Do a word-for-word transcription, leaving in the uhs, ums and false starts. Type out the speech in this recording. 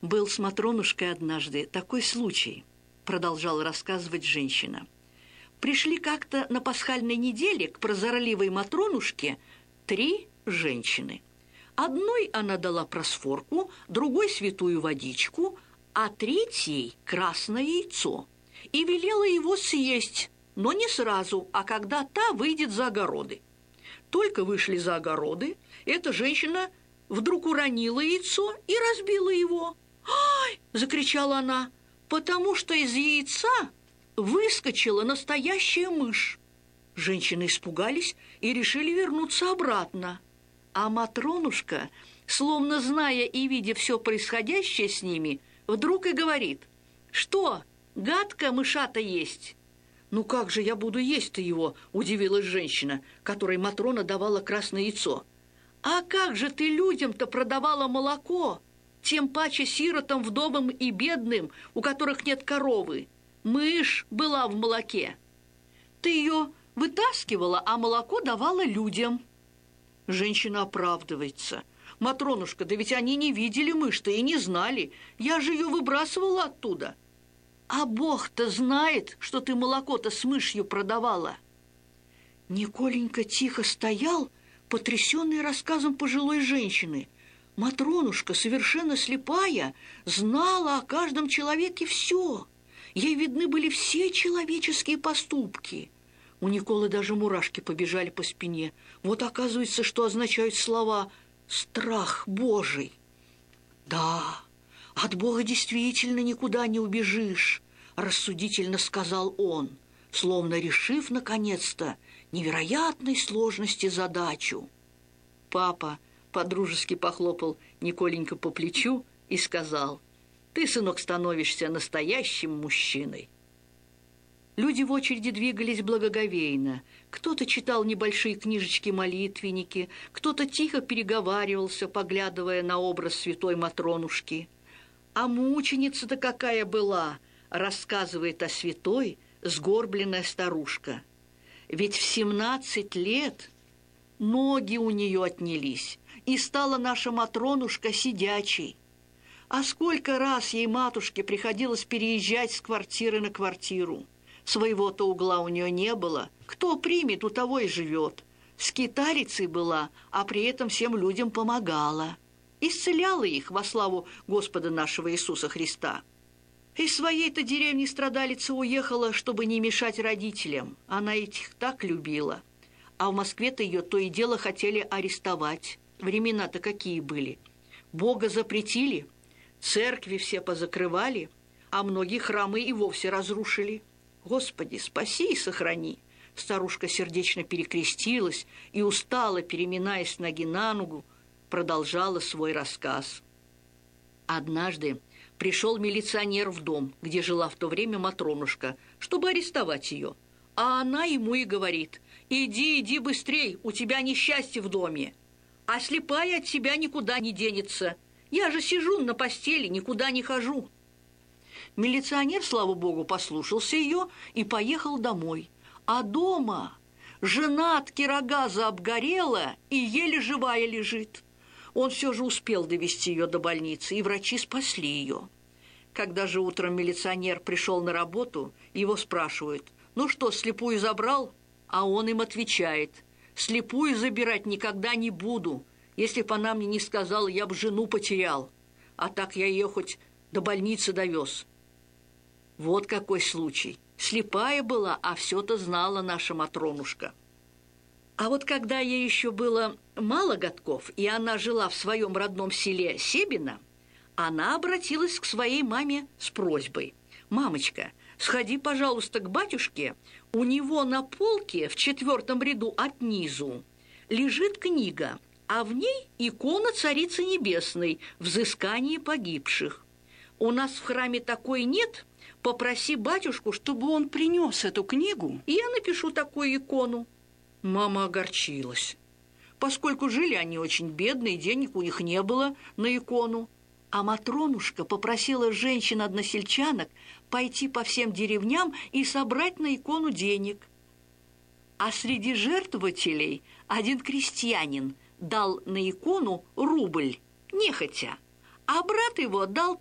Был с Матронушкой однажды такой случай, продолжала рассказывать женщина. Пришли как-то на пасхальной неделе к прозорливой Матронушке три женщины. Одной она дала просфорку, другой святую водичку, а третьей красное яйцо. И велела его съесть, но не сразу, а когда та выйдет за огороды. Только вышли за огороды, эта женщина вдруг уронила яйцо и разбила его. «Ай!» – закричала она, потому что из яйца выскочила настоящая мышь. Женщины испугались и решили вернуться обратно. А Матронушка, словно зная и видя все происходящее с ними, вдруг и говорит: «Что, гадко мышата есть?» «Ну как же я буду есть-то его?» – удивилась женщина, которой Матрона давала красное яйцо. «А как же ты людям-то продавала молоко? Тем паче сиротам, вдовам и бедным, у которых нет коровы. Мышь была в молоке. Ты ее вытаскивала, а молоко давала людям». Женщина оправдывается. «Матронушка, да ведь они не видели мышь-то и не знали. Я же ее выбрасывала оттуда». «А Бог-то знает, что ты молоко-то с мышью продавала». Николенька тихо стоял, потрясенный рассказом пожилой женщины. Матронушка, совершенно слепая, знала о каждом человеке все. Ей видны были все человеческие поступки. У Николы даже мурашки побежали по спине. Вот оказывается, что означают слова «страх Божий». «Да, от Бога действительно никуда не убежишь», – рассудительно сказал он, словно решив, наконец-то, невероятной сложности задачу. Папа подружески похлопал Николенька по плечу и сказал: «Ты, сынок, становишься настоящим мужчиной». Люди в очереди двигались благоговейно. Кто-то читал небольшие книжечки-молитвенники, кто-то тихо переговаривался, поглядывая на образ святой Матронушки. «А мученица-то какая была!» – рассказывает о святой сгорбленная старушка. «Ведь в семнадцать лет ноги у нее отнялись, и стала наша Матронушка сидячей. А сколько раз ей, матушке, приходилось переезжать с квартиры на квартиру. Своего-то угла у нее не было. Кто примет, у того и живет. Скиталицей была, а при этом всем людям помогала. Исцеляла их во славу Господа нашего Иисуса Христа. Из своей-то деревни страдалица уехала, чтобы не мешать родителям. Она их так любила. А в Москве-то ее то и дело хотели арестовать. Времена-то какие были. Бога запретили, церкви все позакрывали, а многие храмы и вовсе разрушили. Господи, спаси и сохрани!» Старушка сердечно перекрестилась и, устало переминаясь с ноги на ногу, продолжала свой рассказ. Однажды пришел милиционер в дом, где жила в то время Матронушка, чтобы арестовать ее. А она ему и говорит: «Иди, иди быстрей, у тебя несчастье в доме. А слепая от тебя никуда не денется. Я же сижу на постели, никуда не хожу». Милиционер, слава богу, послушался ее и поехал домой. А дома жена от кирогаза обгорела и еле живая лежит. Он все же успел довести ее до больницы, и врачи спасли ее. Когда же утром милиционер пришел на работу, его спрашивают: «Ну что, слепую забрал?» А он им отвечает: «Слепую забирать никогда не буду. Если бы она мне не сказала, я бы жену потерял. А так я ее хоть до больницы довез». Вот какой случай. Слепая была, а все-то знала наша Матронушка. А вот когда ей еще было мало годков, и она жила в своем родном селе Себино, она обратилась к своей маме с просьбой: «Мамочка, сходи, пожалуйста, к батюшке. У него на полке в четвертом ряду от низу лежит книга, а в ней икона Царицы Небесной «Взыскание погибших». У нас в храме такой нет. Попроси батюшку, чтобы он принес эту книгу, и я напишу такую икону». Мама огорчилась, поскольку жили они очень бедно, и денег у них не было на икону. А Матронушка попросила женщин-односельчанок пойти по всем деревням и собрать на икону денег. А среди жертвователей один крестьянин дал на икону рубль, нехотя, а брат его дал